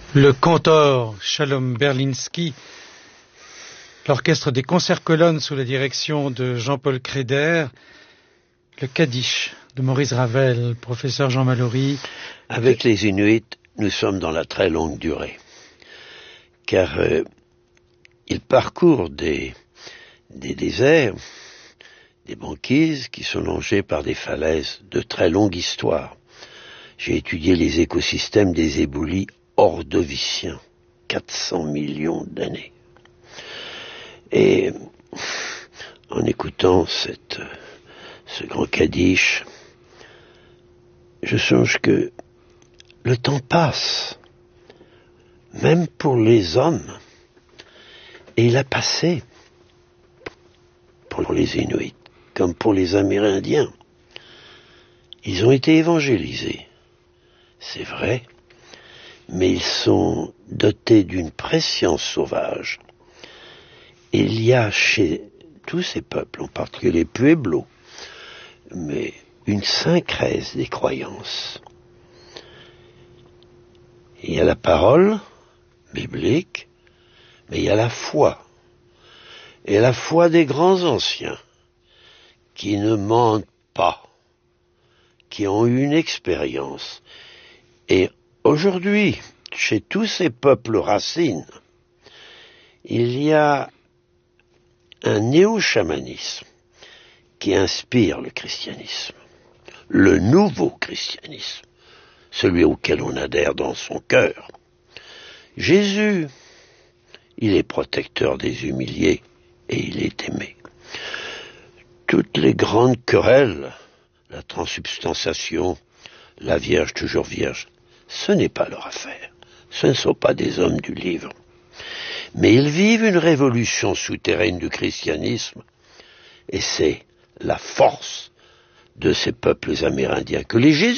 Le cantor Shalom Berlinski, l'orchestre des concerts-colonnes sous la direction de Jean-Paul Créder, le Kaddish de Maurice Ravel, professeur Jean Mallory. Avec les Inuits, nous sommes dans la très longue durée, car ils parcourent des déserts, des banquises qui sont longées par des falaises de très longue histoire. J'ai étudié les écosystèmes des éboulis ordoviciens, 400 millions d'années. Et en écoutant ce grand Kaddish, je songe que le temps passe, même pour les hommes, et il a passé pour les Inuits, comme pour les Amérindiens. Ils ont été évangélisés, c'est vrai, mais ils sont dotés d'une prescience sauvage. Il y a chez tous ces peuples, en particulier les Pueblos, mais une syncrèse des croyances. Il y a la parole biblique, mais il y a la foi. Et la foi des grands anciens, qui ne mentent pas, qui ont eu une expérience. Et aujourd'hui, chez tous ces peuples racines, il y a un néo-chamanisme qui inspire le christianisme, le nouveau christianisme, celui auquel on adhère dans son cœur. Jésus, il est protecteur des humiliés et il est aimé. Toutes les grandes querelles, la transsubstantiation, la Vierge toujours vierge, ce n'est pas leur affaire. Ce ne sont pas des hommes du livre. Mais ils vivent une révolution souterraine du christianisme, et c'est la force de ces peuples amérindiens que les Jésuites